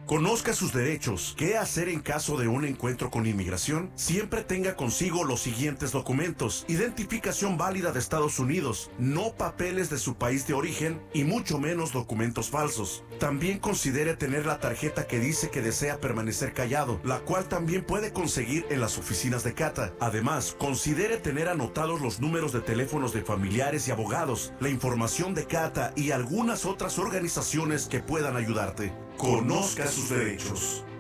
Conozca sus derechos. ¿Qué hacer en caso de un encuentro con inmigración? Siempre tenga consigo los siguientes documentos: identificación válida de Estados Unidos, no papeles de su país de origen y mucho menos documentos falsos. También considere tener la tarjeta que dice que desea permanecer callado, la cual también puede conseguir en las oficinas de CATA. Además, considere tener anotados los números de teléfonos de familiares y abogados, la información de CATA y algunas otras organizaciones que puedan ayudarte. Conozca sus derechos.